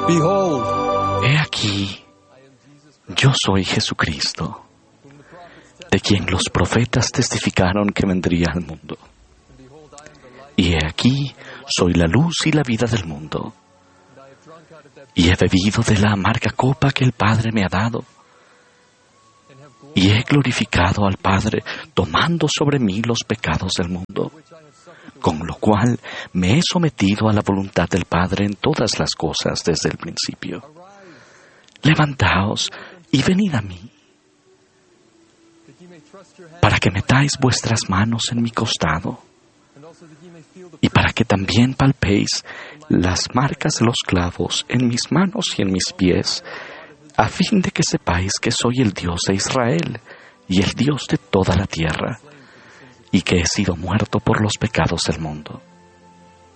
Behold, He aquí, yo soy Jesucristo, de quien los profetas testificaron que vendría al mundo. Y he aquí, soy la luz y la vida del mundo. Y he bebido de la amarga copa que el Padre me ha dado. Y he glorificado al Padre, tomando sobre mí los pecados del mundo, con lo cual me he sometido a la voluntad del Padre en todas las cosas desde el principio. Levantaos y venid a mí, para que metáis vuestras manos en mi costado, y para que también palpéis las marcas de los clavos en mis manos y en mis pies, a fin de que sepáis que soy el Dios de Israel y el Dios de toda la tierra, y que he sido muerto por los pecados del mundo.